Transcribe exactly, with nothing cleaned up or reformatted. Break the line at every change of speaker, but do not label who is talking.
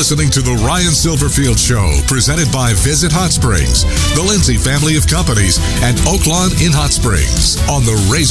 listening to the Ryan Silverfield Show, presented by Visit Hot Springs, the Lindsay family of companies, and Oaklawn in Hot Springs on the Razor